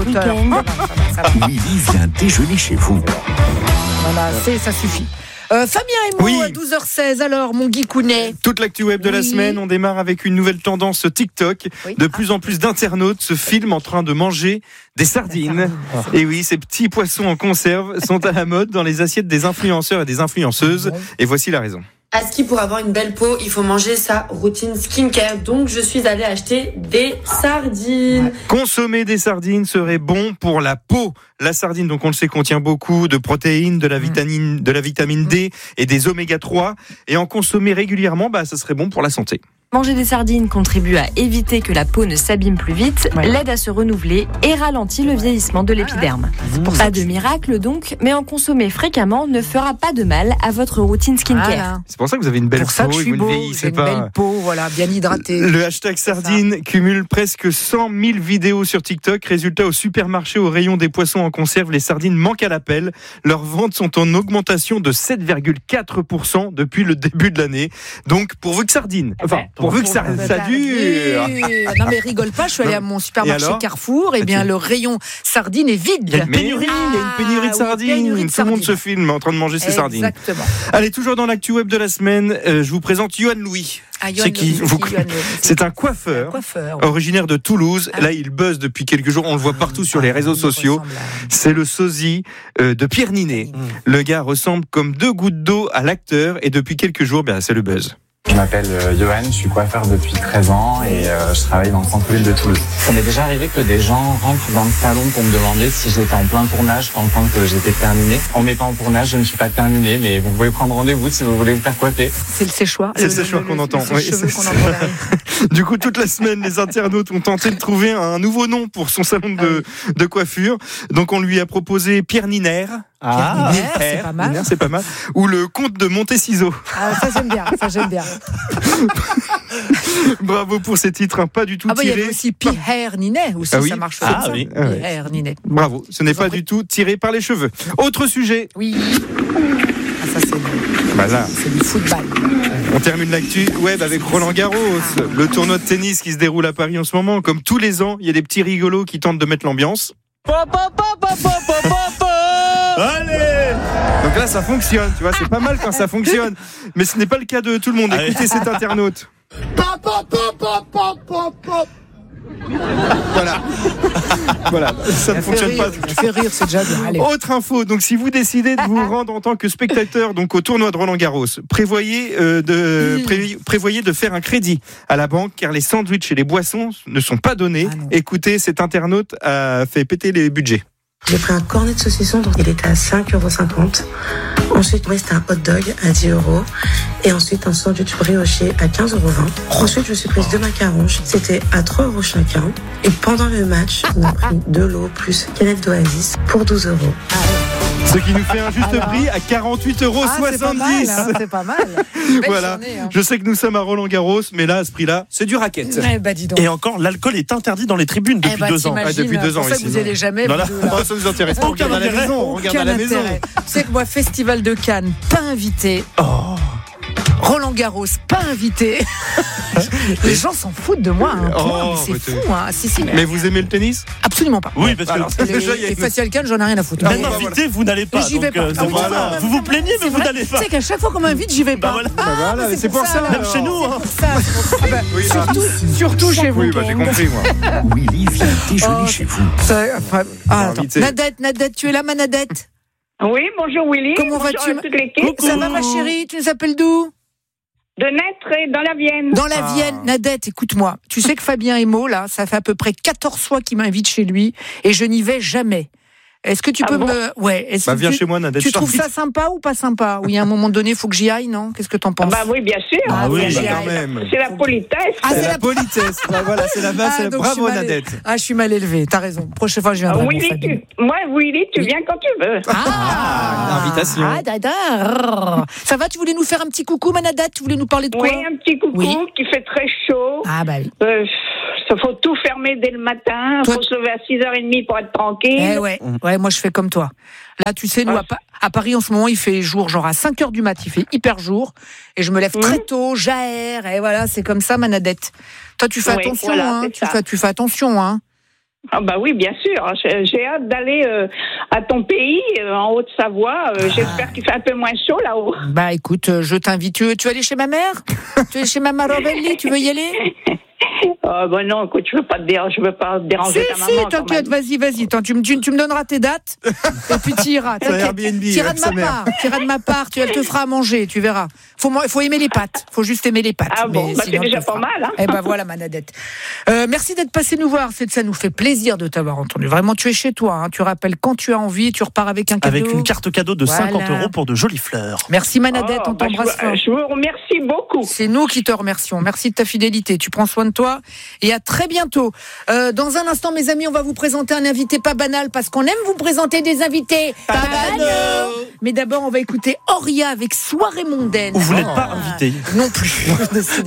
hauteur. Ça va. Willy vient déjeuner chez vous. Voilà, ça suffit. Fabien Emo, Oui. à 12h16, alors mon Guy Kounet. Toute l'actu web de la Oui. semaine, on démarre avec une nouvelle tendance TikTok. Oui. De plus en plus d'internautes se filment en train de manger des sardines. Et oui, ces petits poissons en conserve sont à la mode dans les assiettes des influenceurs et des influenceuses. Et voici la raison. Aski, pour avoir une belle peau, il faut manger sa routine skincare. Donc, je suis allée acheter des sardines. Consommer des sardines serait bon pour la peau. La sardine, donc on le sait, contient beaucoup de protéines, de la vitamine D et des oméga 3. Et en consommer régulièrement, ça serait bon pour la santé. Manger des sardines contribue à éviter que la peau ne s'abîme plus vite, l'aide à se renouveler et ralentit le vieillissement de l'épiderme. Pas de miracle donc, mais en consommer fréquemment ne fera pas de mal à votre routine skincare. Voilà. C'est pour ça que vous avez une belle Pour ça peau que je et suis vous ne beau, vieillissez j'ai une pas. belle peau, voilà, bien hydratée. Le hashtag sardine cumule presque 100 000 vidéos sur TikTok. Résultat, au supermarché, au rayon des poissons en conserve, les sardines manquent à l'appel. Leurs ventes sont en augmentation de 7,4% depuis le début de l'année. Donc, pourvu que sardine. Enfin, pourvu que ça dure. Non mais rigole pas, je suis allée à mon supermarché alors Carrefour, et bien le rayon sardines est vide. Il y a une pénurie de sardines. Tout le monde se filme en train de manger ses sardines. Exactement. Allez, toujours dans l'actu web de la semaine, je vous présente Yohan Louis. C'est qui C'est un coiffeur, originaire de Toulouse. Là, il buzz depuis quelques jours. On le voit partout sur les réseaux sociaux. C'est le sosie de Pierre Ninet. Le gars ressemble comme deux gouttes d'eau à l'acteur. Et depuis quelques jours, c'est le buzz. Je m'appelle Johan, je suis coiffeur depuis 13 ans et je travaille dans le centre-ville de Toulouse. Ça m'est déjà arrivé que des gens rentrent dans le salon pour me demander si j'étais en plein tournage, pendant que j'étais terminé. On n'est pas en tournage, je ne suis pas terminé, mais vous pouvez prendre rendez-vous si vous voulez vous faire coiffer. C'est le séchoir. C'est le séchoir qu'on entend. Oui, Du coup, toute la semaine, les internautes ont tenté de trouver un nouveau nom pour son salon de coiffure. Donc, on lui a proposé Pierre Niner. C'est pas mal. C'est pas mal. Ou le comte de Monteciso. Ça j'aime bien. Bravo pour ces titres, pas du tout il y tirés. avait aussi Pierre Ninet aussi, ça marche comme ça. Oui. Pierre Ninet. Bravo, ce n'est pas du tout tiré par les cheveux. Autre sujet. Oui. Ça c'est du football. On termine l'actu web avec Roland Garros, le tournoi de tennis qui se déroule à Paris en ce moment. Comme tous les ans, il y a des petits rigolos qui tentent de mettre l'ambiance. Allez! Donc là, ça fonctionne, tu vois, c'est pas mal quand ça fonctionne. Mais ce n'est pas le cas de tout le monde. Écoutez cet internaute. Voilà, ça ne fonctionne pas. Ça fait rire, c'est déjà bien. Allez. Autre info, donc si vous décidez de vous rendre en tant que spectateur donc au tournoi de Roland Garros, prévoyez de faire un crédit à la banque car les sandwichs et les boissons ne sont pas donnés. Écoutez, cet internaute a fait péter les budgets. J'ai pris un cornet de saucisson, donc il était à 5,50 €. Ensuite, c'était un hot dog à 10 €. Et ensuite, un sandwich brioché à 15,20 €. Ensuite, je suis prise 2 macarons. C'était à 3 € chacun. Et pendant le match, on a pris de l'eau plus canette d'Oasis pour 12 €. Ce qui nous fait un juste prix à 48,70 €. C'est pas mal. Voilà. Journée, Je sais que nous sommes à Roland Garros, mais là, à ce prix-là, c'est du racket. Dis donc. Et encore, l'alcool est interdit dans les tribunes depuis 2 ans. Depuis 2 ans, pour ça que ici. vous allez jamais. Voilà. Ça nous intéresse pas. On regarde à la maison. On regarde à la maison. Tu sais que moi, Festival de Cannes, pas invité. Roland Garros, pas invité. Les gens s'en foutent de moi. Mais c'est fou. Si. Mais vous aimez le tennis? Absolument pas. Oui, parce que Alors, déjà, il y a Et une- Festival Cannes, j'en ai rien à foutre. même invité, vous n'allez pas. J'y vais donc, pas. voilà. Vous vous plaignez, mais vous n'allez Tu pas. sais qu'à chaque fois qu'on m'invite, j'y vais pas. voilà. Voilà, c'est pour ça. Même chez nous. Hein. Oui, Surtout chez vous. Oui, j'ai compris, moi. Willy vient déjeuner chez vous. Attends. Invité. Nadette, tu es là, ma Nadette? Oui, bonjour Willy. Comment Bonjour vas-tu à toute l'équipe. Ça va, ma chérie? Tu nous appelles d'où? De naître dans la Vienne. Dans la Vienne. Nadette, écoute-moi. Tu sais que Fabien Emo, là, ça fait à peu près 14 fois qu'il m'invite chez lui et je n'y vais jamais. Est-ce que tu peux me... Ouais. Viens chez moi, Nadette. Tu trouves ça sympa ou pas sympa? Oui, à un moment donné, il faut que j'y aille, non? Qu'est-ce que t'en penses? Oui, bien sûr. Quand même. C'est la politesse. Ah, C'est la politesse. Voilà, c'est la base. donc Bravo, je suis mal- Nadette. Je suis mal élevée. T'as raison. Prochaine fois, je viendrai. Willy, tu viens quand tu veux. Une invitation. D'accord. Ça va? Tu voulais nous faire un petit coucou, ma Nadette? Tu voulais nous parler de quoi? Oui, un petit coucou qui fait très chaud. Oui. Il faut tout fermer dès le matin. Il faut se lever à 6h30 pour être tranquille. Ouais, moi je fais comme toi. Là, tu sais, nous, à Paris, en ce moment, il fait jour, genre à 5h du mat, il fait hyper jour. Et je me lève très tôt, j'aère, et voilà, c'est comme ça, ma Nadette. Toi, tu fais attention, voilà, tu fais attention, hein. Ah bah oui, bien sûr. J'ai hâte d'aller à ton pays, en Haute-Savoie. J'espère qu'il fait un peu moins chaud là-haut. Bah écoute, je t'invite. Tu veux aller chez ma mère? Tu veux aller chez Maman Robelli? Tu veux y aller? Bah non, écoute, je veux pas te déranger ta maman. Si, t'inquiète, vas-y. Tu me donneras tes dates et puis tu iras. T'iras de ma part, elle te fera à manger, tu verras. Faut aimer les pâtes. Faut juste aimer les pâtes. Ah bon, c'est déjà pas mal. Hein. Eh ben voilà, Manadette. Merci d'être passé nous voir. Ça nous fait plaisir de t'avoir entendu. Vraiment, tu es chez toi. Hein. Tu rappelles quand tu as envie. Tu repars avec un cadeau. Avec une carte cadeau de 50 € pour de jolies fleurs. Merci Manadette, on t'embrasse fort. Je vous remercie beaucoup. C'est nous qui te remercions. Merci de ta fidélité. Tu prends soin de toi et à très bientôt. Dans un instant, mes amis, on va vous présenter un invité pas banal parce qu'on aime vous présenter des invités pas banaux. Mais d'abord, on va écouter Auria avec Soirée mondaine. Vous n'êtes pas invité. Non plus.